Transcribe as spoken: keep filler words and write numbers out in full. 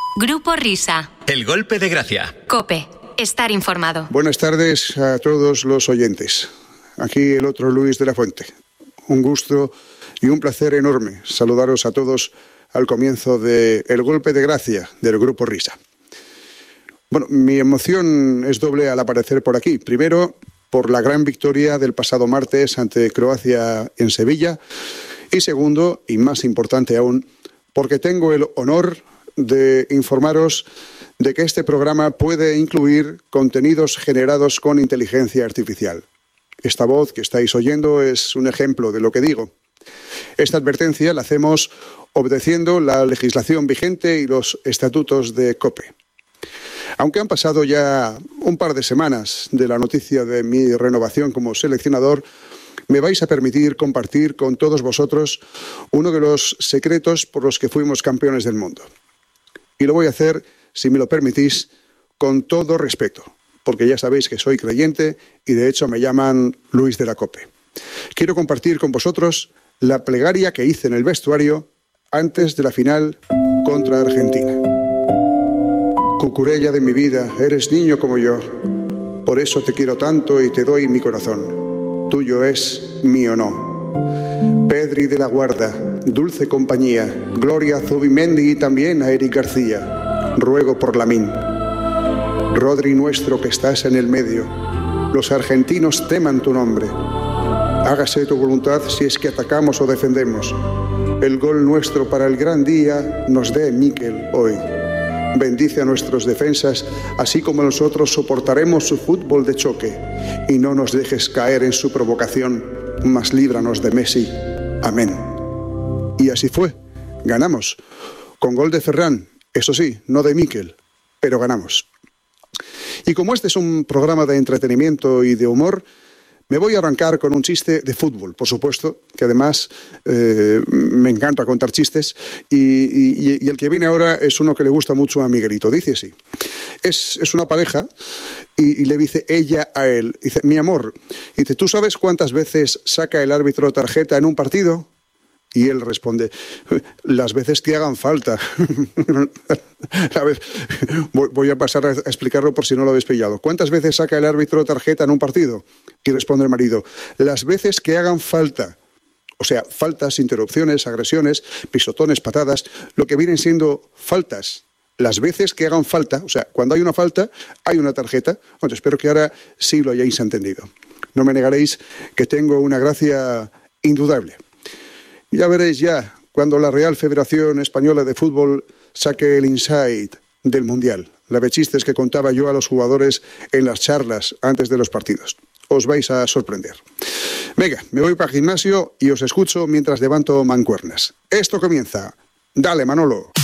Grupo Risa. El golpe de gracia. COPE. Estar informado. Buenas tardes a todos los oyentes. Aquí el otro Luis de la Fuente. Un gusto y un placer enorme saludaros a todos al comienzo de El golpe de gracia del Grupo Risa. Bueno, mi emoción es doble al aparecer por aquí. Primero, por la gran victoria del pasado martes ante Croacia en Sevilla. Y segundo, y más importante aún, porque tengo el honor de informaros de que este programa puede incluir contenidos generados con inteligencia artificial. Esta voz que estáis oyendo es un ejemplo de lo que digo. Esta advertencia la hacemos obedeciendo la legislación vigente y los estatutos de COPE. Aunque han pasado ya un par de semanas de la noticia de mi renovación como seleccionador, me vais a permitir compartir con todos vosotros uno de los secretos por los que fuimos campeones del mundo. Y lo voy a hacer, si me lo permitís, con todo respeto, porque ya sabéis que soy creyente y de hecho me llaman Luis de la Cope. Quiero compartir con vosotros la plegaria que hice en el vestuario antes de la final contra Argentina. Cucurella de mi vida, eres niño como yo, por eso te quiero tanto y te doy mi corazón. Tuyo es, mío no. Pedri de la Guarda, dulce compañía, Gloria Zubimendi y también a Eric García. Ruego por Lamín. Rodri nuestro que estás en el medio, los argentinos teman tu nombre. Hágase tu voluntad si es que atacamos o defendemos. El gol nuestro para el gran día nos dé Mikel hoy. Bendice a nuestros defensas, así como nosotros soportaremos su fútbol de choque. Y no nos dejes caer en su provocación, mas líbranos de Messi. Amén. Y así fue. Ganamos. Con gol de Ferran, eso sí, no de Mikel, pero ganamos. Y como este es un programa de entretenimiento y de humor, me voy a arrancar con un chiste de fútbol, por supuesto, que además eh, me encanta contar chistes, y, y, y el que viene ahora es uno que le gusta mucho a Miguelito. Dice así, es, es una pareja y, y le dice ella a él, dice, mi amor, dice, ¿tú sabes cuántas veces saca el árbitro tarjeta en un partido? Y él responde, las veces que hagan falta. A ver, voy a pasar a explicarlo por si no lo habéis pillado. ¿Cuántas veces saca el árbitro tarjeta en un partido? Y responde el marido, las veces que hagan falta. O sea, faltas, interrupciones, agresiones, pisotones, patadas, lo que vienen siendo faltas. Las veces que hagan falta, o sea, cuando hay una falta, hay una tarjeta. Bueno, espero que ahora sí lo hayáis entendido. No me negaréis que tengo una gracia indudable. Ya veréis ya cuando la Real Federación Española de Fútbol saque el insight del Mundial, la de chistes que contaba yo a los jugadores en las charlas antes de los partidos. Os vais a sorprender. Venga, me voy para el gimnasio y os escucho mientras levanto mancuernas. Esto comienza. Dale, Manolo.